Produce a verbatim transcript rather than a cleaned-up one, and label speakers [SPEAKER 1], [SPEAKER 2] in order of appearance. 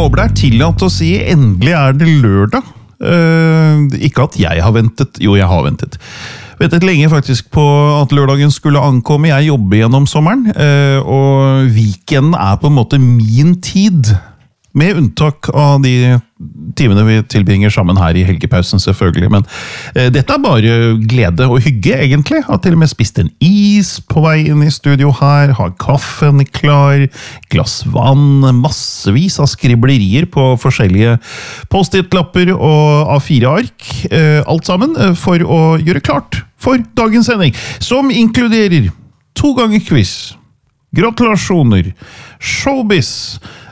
[SPEAKER 1] håper det er tillatt å si endelig er det lørdag. Uh, ikke at jeg har ventet, jo jeg har ventet. Ventet lenge faktisk på at lørdagen skulle ankomme. Jeg jobber gjennom sommeren, uh, og weekenden er på en måte min tid. Med unntak av de timene vi tilbringer sammen her i helgepausen selvfølgelig, men eh, dette er bare glede og hygge egentlig. Har til og med spist en is på vei inn i studio her, har kaffen klar, glass vann, massevis av skriblerier på forskjellige post-it-lapper og A fire ark, eh, alt sammen for å gjøre klart for dagens sending, som inkluderer to ganger quiz, gratulasjoner, showbiz,